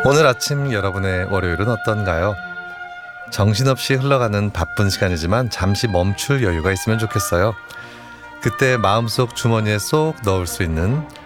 오늘 아침 여러분의 월요일은 어떤가요? 정신없이 흘러가는 바쁜 시간이지만 잠시 멈출 여유가 있으면 좋겠어요. 그때 마음속 주머니에 쏙 넣을 수 있는